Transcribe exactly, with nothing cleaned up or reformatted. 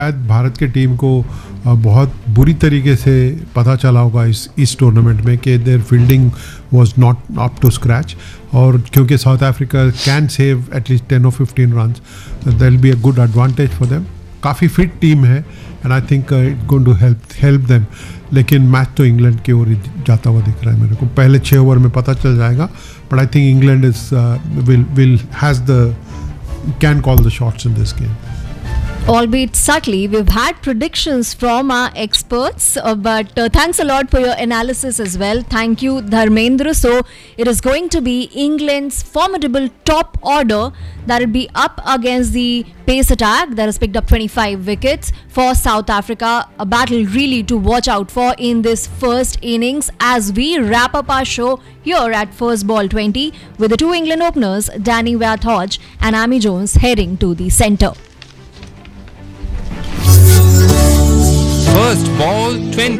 शायद भारत के टीम को अ, बहुत बुरी तरीके से पता चला होगा इस इस टूर्नामेंट में कि there fielding was not up to scratch, और क्योंकि south Africa can save at least ten और fifteen runs, there will be a good advantage for them. काफ़ी फिट टीम है and I think it going to help help them. लेकिन match तो England की ओर ही जाता हुआ दिख रहा है मेरे को. पहले छः ओवर में पता चल जाएगा, but I think England is will will has the can call the shots in this game. Albeit subtly, we've had predictions from our experts, uh, but uh, thanks a lot for your analysis as well. Thank you, Dharmendra. So, it is going to be England's formidable top order that will be up against the pace attack that has picked up twenty-five wickets for South Africa. A battle really to watch out for in this first innings as we wrap up our show here at First Ball twenty with the two England openers, Danny Wyatt-Hodge and Amy Jones, heading to the centre. First Ball twenty.